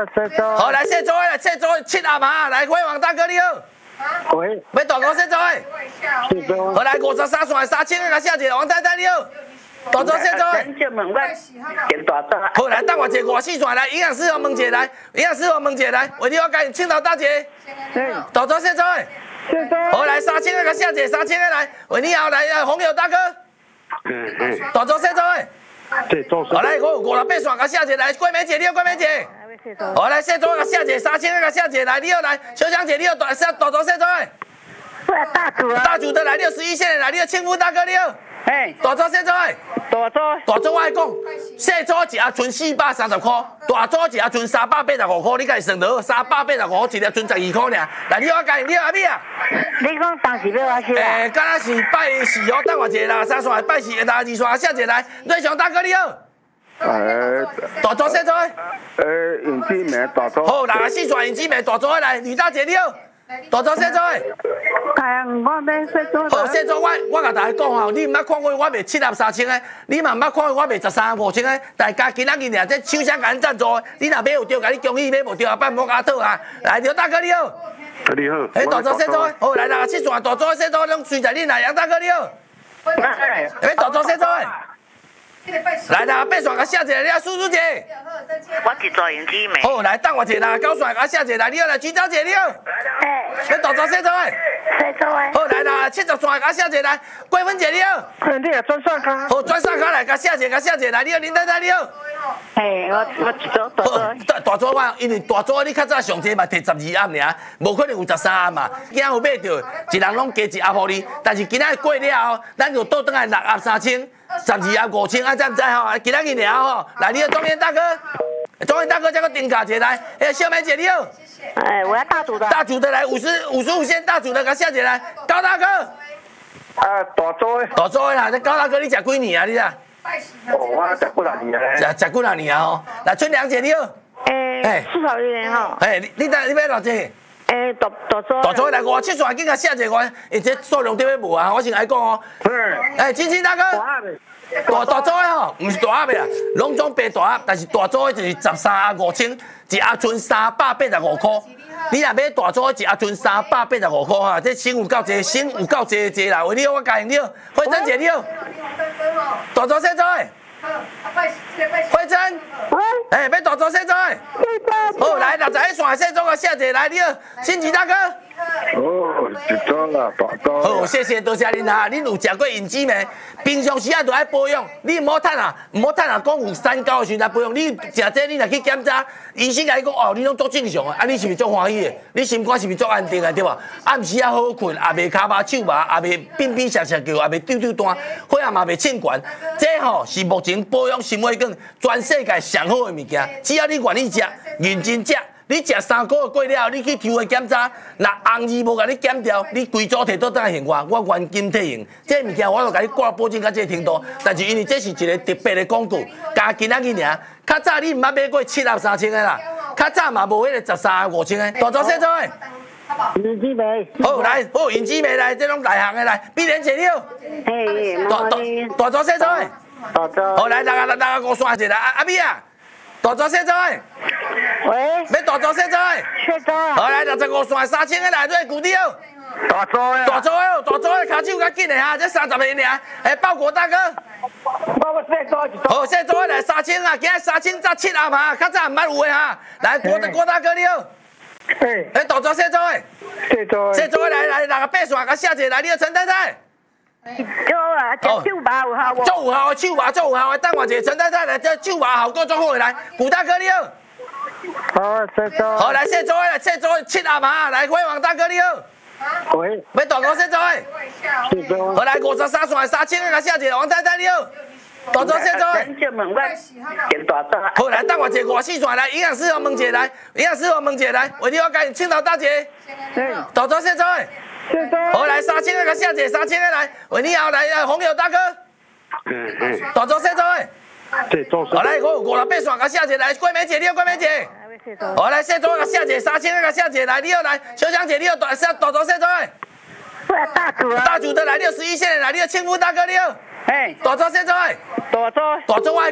谢座。 好，来谢座位了，谢座位7阿妈，来辉煌大哥你好。 喂， 要大哥谢座位。 谢座。 好，来53线3000个下一个王太太你好。大座谢座位。 咱就问我见大座。 好，来等我一个54线来，营养师我问一下来，营养师我问一下来，为你我给青岛大姐。大座谢座位。 谢座。 好，来3000个下一个3000个来，为你好来红油大哥。大座谢座位。 谢座。 好，来我有58线个下一个来，桂梅姐你好，桂梅姐。好，来谢座个下一个3000个下一个来，你好来，秋香姐你好，大座谢座位。 大主啊！ 大主的来61线的来，你好庆福大哥你好。 哎， 大座谢座位。 大座。 大组我爱讲，小组一盒存430块，大组一盒存385块，你家己算得好，385块一粒存12块尔。来，你好介，你好阿美啊？ 你讲当时要我去啊？ 敢若是拜4哦，等我一下啦，3线拜4，2线下一个来，瑞祥大哥你好。大组小组。 尹志明大座。 好，64线尹志明大组来，吕大姐你好。大组小组。 哎，我要谢座。 好，小组我甲大家讲吼，你毋捌看过我卖7盒3000个，你嘛毋捌看过我卖13盒5000个，大家今仔日尔这厂商甲咱赞助，你若买有对，甲你恭喜；买无对，后摆莫甲我讨啊。来，刘大哥你好。 你好。 哎，大组小组，好来67线大组小组拢随在你来，杨大哥你好。哎，大组小组。来68线甲下一个，你好，叔叔姐。 我是做尹志明。 好，来等我一下9线甲下一个来，你好来，徐小姐你好。哎，大组小组。 谢座。 好来70线甲下一个来，桂芬姐你好。 你也转上卡。 好，转上卡来甲下一个来，你好，林太太你好。 哎，我一组大座。 大组我，因为大组你较早上车嘛摕12盒尔，无可能有13盒嘛。今仔有买着，一人拢加一盒予你。但是今仔过了后，咱就倒转来6盒3000。12盒5000，啊，知唔知吼？今仔日尔吼，来你好，庄园大哥，庄园大哥，这个顶卡姐来，哎，小梅姐你好。 哎，我要大主的。 大主的来55线，大主的甲下姐来，高大哥。 大座。 大主的啦，这高大哥你食几年啊？你啊？ 我食过2年啊。 食几年啊？吼，来春良姐你好。 哎，至少1年吼。 哎，你要偌济？ 大座。 大组来57线，紧甲下一个我，而且数量对要无啊，我先来讲哦。哎，金星大哥。大组的吼，唔是大盒的啦，拢总白大盒，但是大组的就是13盒5000，一盒存385块。你若买大组的一盒存385块哈，这省有够济，省有够济济啦。为你好，我教你好，慧珍姐你好。大组小组的。慧珍。哎，要大组小组的。好，来61线小组个下一个来，你好，新奇大哥。 哦，一组啦，大组。 好，谢谢，多谢恁哈，恁有食过银子没？平常时啊，就爱保养，你唔好趁啊，讲有3高的时阵保养。你食这，你若去检查，医生甲你讲哦，你拢足正常啊，你是毋是足欢喜的？你心肝是毋是足安定的，对吧？暗时啊好困，也袂骹麻手麻，也袂变变涩涩叫，也袂丢丢单，血压嘛袂称悬。这吼是目前保养心血管全世界上好的物件，只要你愿意食，认真食。你食3个月过了，你去抽血检查，若红字无甲你检掉，你规组摕倒转来还我原金退用。这物件我就甲你挂保证到这程度，但是因为这是一个特别的广告，加今仔日尔。较早你毋捌买过7盒3000个啦，较早嘛无迄个13盒5000个。大组小组的。 尹志明。 好来，好尹志明来，这种内行的来，碧莲姐你好。大组小组的。 大组。 好来，65线一个来，阿美啊。大组小组的。 喂。 要大组小组的。 小组。 好来，65线3000个来，对，古弟哦。 大组的。 大组的哦，大组的，骹手较紧的哈，这30个尔。哎，报国大哥。 我小组一组。 好，小组的来3000啊，今日3000再7盒哈，较早毋捌有的哈。来，郭大哥你好。哎，大组小组的。 小组。 小组的来68线甲下一个来，你好，陈太太。 有啊，手麻有效无？ 足有效的，手麻足有效的，等我一下，陈太太来，这手麻效果足好的来，古大哥你好。 好，小组。 好，来小组的来，小组的7盒哈，来辉煌大哥你好。 喂。 要大哥小组的。 小组。 好来53线3000个甲下一个王太太你好。大组小组的。 咱就问我见大组。 好来，等我一下54线来，营养师我问一下来，营养师我问一下来，为你我介青岛大姐。大组小组的。好来3000个甲下一个3000个来，为你好来红油大哥。大组小组的。好来，我有58线甲下一个来，桂梅姐你好，桂梅姐。好来，小组甲下一个3000个甲下一个来，你好来，秋香姐你好，大组小组的。 大主啊。 大主的来，你好11线的来，你好庆福大哥你好。大组小组的。大组我